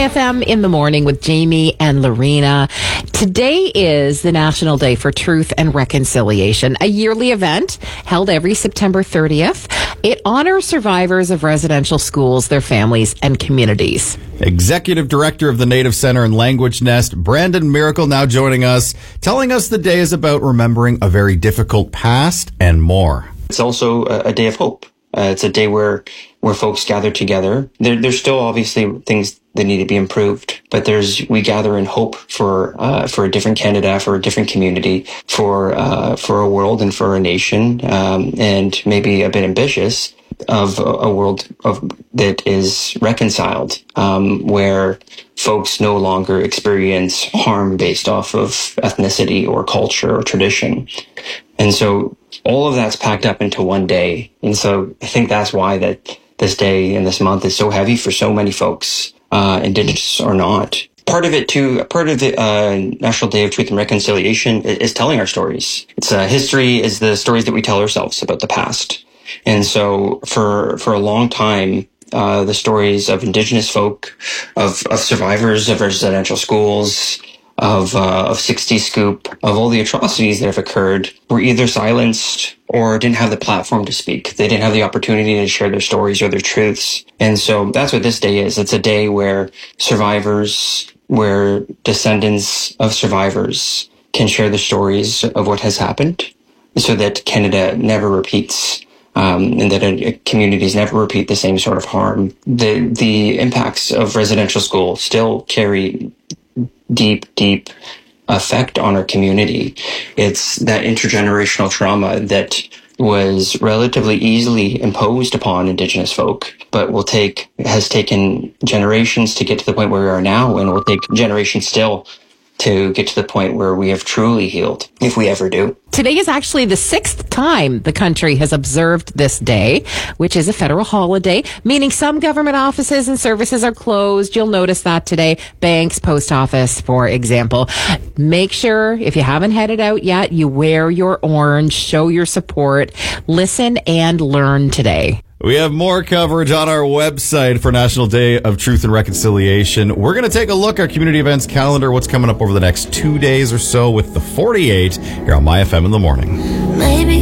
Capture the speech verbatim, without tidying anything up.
My F M in the morning with Jamie and Lorena. Today is the National Day for Truth and Reconciliation, a yearly event held every September thirtieth. It honors survivors of residential schools, their families, and communities. Executive Director of the Native Center and Language Nest, Brandon Miracle, now joining us, telling us the day is about remembering a very difficult past and more. It's also a, a day of hope. Uh, it's a day where where folks gather together. There, there's still obviously things that need to be improved, but there's we gather in hope for uh, for a different Canada, for a different community, for uh, for a world and for a nation, um, and maybe a bit ambitious of a, a world of that is reconciled, um, where folks no longer experience harm based off of ethnicity or culture or tradition, and so all of that's packed up into one day. And so I think that's why that this day and this month is so heavy for so many folks, uh, Indigenous or not. Part of it too, part of the uh, National Day of Truth and Reconciliation is, is telling our stories. It's uh, history is the stories that we tell ourselves about the past. And so for for a long time, uh, the stories of Indigenous folk, of, of survivors of residential schools, of uh, of sixty Scoop, of all the atrocities that have occurred, were either silenced or didn't have the platform to speak. They didn't have the opportunity to share their stories or their truths. And so that's what this day is. It's a day where survivors, where descendants of survivors can share the stories of what has happened so that Canada never repeats. Um, and that uh, communities never repeat the same sort of harm. The the impacts of residential school still carry deep, deep effect on our community. It's that intergenerational trauma that was relatively easily imposed upon Indigenous folk, but will take has taken generations to get to the point where we are now, and will take generations still to get to the point where we have truly healed, if we ever do. Today is actually the sixth time the country has observed this day, which is a federal holiday, meaning some government offices and services are closed. You'll notice that today. Banks, post office, for example. Make sure, if you haven't headed out yet, you wear your orange, show your support, listen and learn today. We have more coverage on our website for National Day of Truth and Reconciliation. We're going to take a look at our community events calendar, what's coming up over the next two days or so with the forty-eight here on My F M in the morning. Maybe